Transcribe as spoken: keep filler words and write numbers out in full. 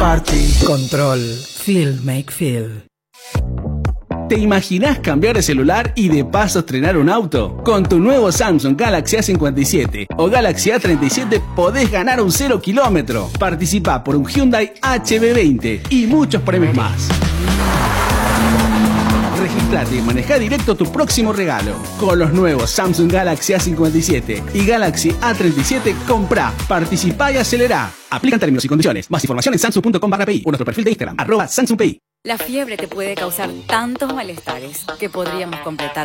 party. Control. Feel make feel. ¿Te imaginás cambiar de celular y de paso estrenar un auto? Con tu nuevo Samsung Galaxy A cincuenta y siete o Galaxy A treinta y siete podés ganar un cero kilómetro. Participá por un Hyundai H B veinte y muchos premios más. Registrate y manejá directo tu próximo regalo. Con los nuevos Samsung Galaxy A cincuenta y siete y Galaxy A treinta y siete, comprá, participá y acelerá. Aplican términos y condiciones. Más información en samsung punto com barra P I o nuestro perfil de Instagram, arroba Samsung P I. La fiebre te puede causar tantos malestares que podríamos completar